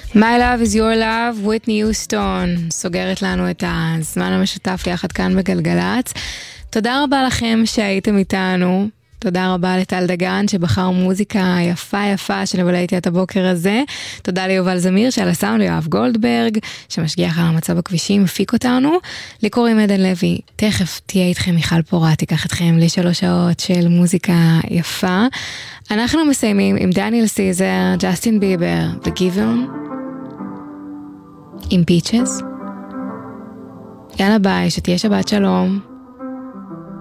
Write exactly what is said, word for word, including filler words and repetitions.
My Love is Your Love, וויטני יוסטון, סוגרת לנו את הזמן המשותף יחד כאן בגלגלץ. תודה רבה לכם שהייתם איתנו. תודה רבה לטל דגן שבחר מוזיקה יפה יפה שנבלה איתי את הבוקר הזה. תודה ליובל זמיר שעל הסאונד, ליואב גולדברג שמשגיח על המצב הכבישים, מפיק אותנו. לי קוראים עדן לוי, תכף תהיה איתכם מיכל פורה, תיקח אתכם לשלוש שעות של מוזיקה יפה. אנחנו מסיימים עם דניאל סיזר, ג'סטין ביבר וגיוון עם פיצ'ס. יאללה ביי, שתהיה שבת שלום.